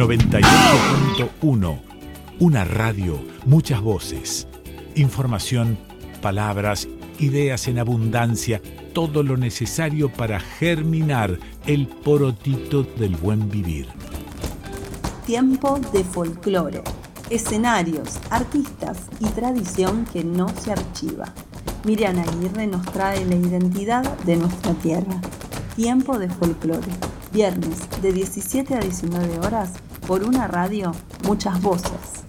98.1. Una radio, muchas voces. Información, palabras, ideas en abundancia, todo lo necesario para germinar el porotito del buen vivir. Tiempo de folclore, escenarios, artistas y tradición que no se archiva. Miriam Aguirre nos trae la identidad de nuestra tierra. Tiempo de folclore, viernes de 17 a 19 horas por una radio, muchas voces.